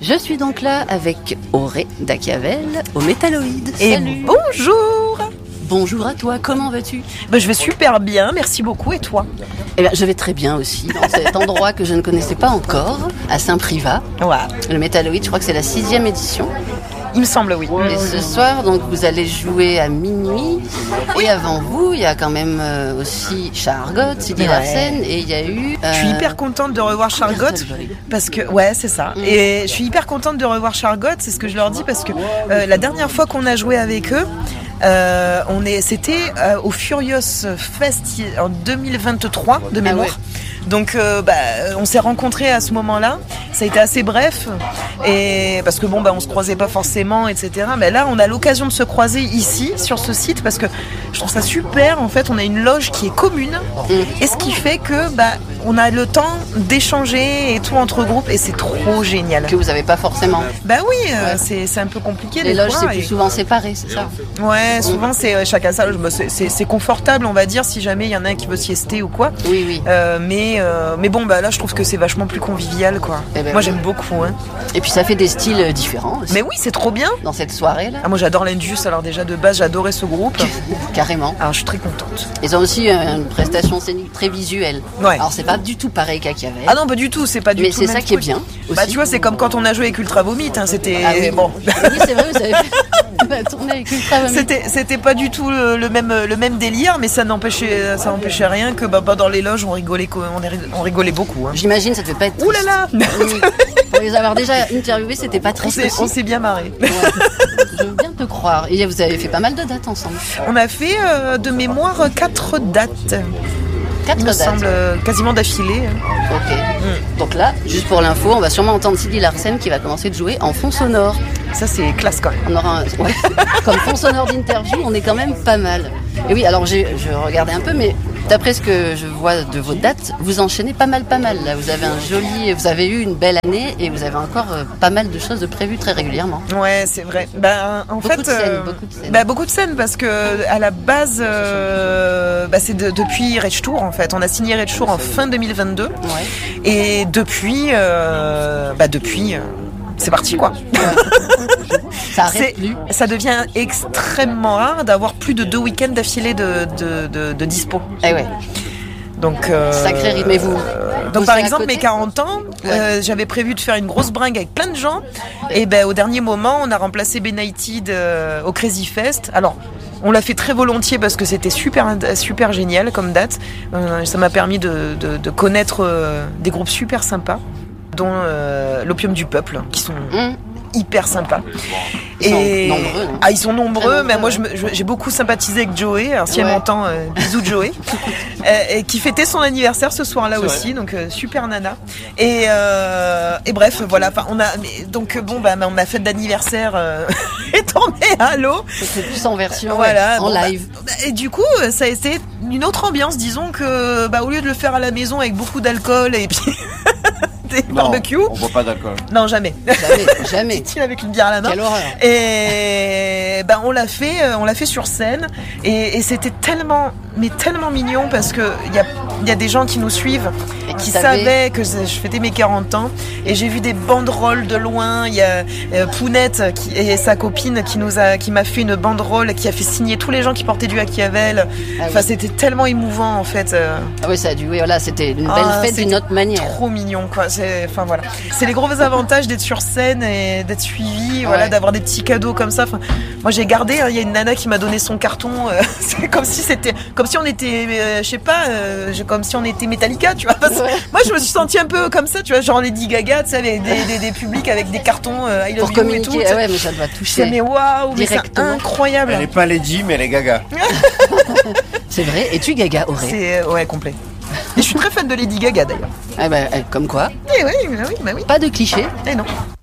Je suis donc là avec Auré d'Achiavel au Métalloïd. Et Salut. bonjour. Bonjour à toi, comment vas-tu ? Je vais super bien, merci beaucoup. Et toi ? Eh bien, je vais très bien aussi, dans cet endroit que je ne connaissais pas encore, à Saint-Privat. Ouais. Le Métalloïd, je crois que c'est la 6e édition. Il me semble, oui. Et ce soir, donc, vous allez jouer à minuit. Et avant vous, il y a quand même aussi Chargot, Sidi Larsen, et il y a eu... Je suis hyper contente de revoir Chargot, parce que... Ouais, c'est ça. Et je suis hyper contente de revoir Chargot, c'est ce que je leur dis, parce que la dernière fois qu'on a joué avec eux, c'était au Furious Fest en 2023 de mémoire. Ah ouais. Donc on s'est rencontrés à ce moment-là. Ça a été assez bref et parce que on se croisait pas forcément, etc. Mais là, on a l'occasion de se croiser ici sur ce site parce que je trouve ça super. En fait, on a une loge qui est commune et ce qui fait que on a le temps d'échanger et tout entre groupes et c'est trop génial. Que vous avez pas forcément. C'est un peu compliqué. Les loges, c'est plus souvent séparé, c'est ça ? Ouais, souvent c'est chacun sa loge. C'est confortable, on va dire, si jamais il y en a un qui veut siester ou quoi. Oui. Mais là, je trouve que c'est vachement plus convivial, quoi. Moi, j'aime beaucoup. Hein. Et puis ça fait des styles différents aussi. Mais oui, c'est trop bien. Dans cette soirée-là. Ah, moi, j'adore l'Endus. Alors déjà de base, j'adorais ce groupe. Carrément. Alors, je suis très contente. Ils ont aussi une prestation scénique très visuelle. Ouais. Alors c'est pas du tout pareil qu'Achiavel. Ah non, pas du tout. C'est pas du tout. Mais c'est ça qui est bien. Aussi. Tu vois, c'est comme quand on a joué avec Ultra Vomit. Hein, c'était bon. Oui, c'est vrai. Vous avez fait tourner avec Ultra Vomit. C'était pas du tout le même délire, mais ça n'empêchait rien que dans les loges, on rigolait beaucoup. Hein. J'imagine, ça devait pas être. Ouh là là. Pour les avoir déjà interviewés, c'était pas triste. On s'est bien marré. Ouais. Je veux bien te croire. Et vous avez fait pas mal de dates ensemble. On a fait de mémoire 4 dates. 4 dates. Semble quasiment d'affilée. Ok. Donc là, juste pour l'info, on va sûrement entendre Sidi Larsen qui va commencer de jouer en fond sonore. Ça, c'est classe quand même. On aura comme fond sonore d'interview, on est quand même pas mal. Et oui, alors je regardais un peu, mais d'après ce que je vois de vos dates, vous enchaînez pas mal. Là, vous avez eu une belle année et vous avez encore pas mal de choses de prévues très régulièrement. Ouais, c'est vrai. Beaucoup de scènes. Beaucoup de scènes parce que à la base, c'est depuis Rage Tour en fait. On a signé Rage Tour en fin 2022 et depuis, c'est parti quoi. Ça arrête plus. Ça devient extrêmement rare d'avoir plus de 2 week-ends d'affilée de dispo. Eh ouais. Donc, sacré rythme. Donc par exemple mes 40 ans, j'avais prévu de faire une grosse bringue avec plein de gens et au dernier moment on a remplacé Benighted au Crazy Fest. Alors on l'a fait très volontiers parce que c'était super génial comme date. Ça m'a permis de connaître des groupes super sympas, dont l'Opium du Peuple, qui sont hyper sympas. Ils sont nombreux, mais moi j'ai beaucoup sympathisé avec Joey, alors si elle m'entend, bisous Joey, et qui fêtait son anniversaire ce soir-là aussi, donc super nana. Et bref, voilà, on a fête d'anniversaire est tombée à l'eau. C'est plus en version en live. Et du coup, ça a été une autre ambiance, disons que au lieu de le faire à la maison avec beaucoup d'alcool et puis barbecue. On boit pas d'alcool. Non, jamais. Jamais. Avec une bière à la main. Quelle horreur. Et on l'a fait sur scène et c'était tellement mignon parce que il y a des gens qui nous suivent et qui savaient que je fêtais mes 40 ans et j'ai vu des banderoles de loin. Il y a Pounette et sa copine qui m'a fait une banderole, qui a fait signer tous les gens qui portaient du Achiavel. C'était tellement émouvant en fait. Ah oui, ça a dû. Oui, voilà, c'était une belle fête d'une autre manière. Trop mignon quoi. C'est les gros avantages d'être sur scène et d'être suivi, d'avoir des petits cadeaux comme ça. Moi j'ai gardé, il y a une nana qui m'a donné son carton. C'est comme si on était, comme si on était Metallica, tu vois. Moi je me suis sentie un peu comme ça, tu vois, genre Lady Gaga, tu sais, avec des publics avec des cartons I love you et tout. Mais ça doit toucher. Mais waouh, mais c'est incroyable. Elle est pas Lady, mais elle est Gaga. C'est vrai. Es-tu Gaga, Auré ? C'est complet. Et je suis très fan de Lady Gaga d'ailleurs. Comme quoi. Oui. Pas de clichés. Et non.